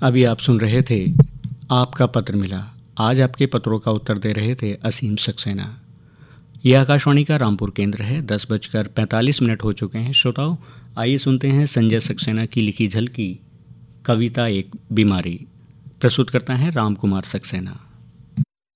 अभी आप सुन रहे थे आपका पत्र मिला। आज आपके पत्रों का उत्तर दे रहे थे असीम सक्सेना। यह आकाशवाणी का रामपुर केंद्र है। 10:45 हो चुके हैं। श्रोताओं, आइए सुनते हैं संजय सक्सेना की लिखी झलकी कविता एक बीमारी। प्रस्तुत करता है राम कुमार सक्सेना।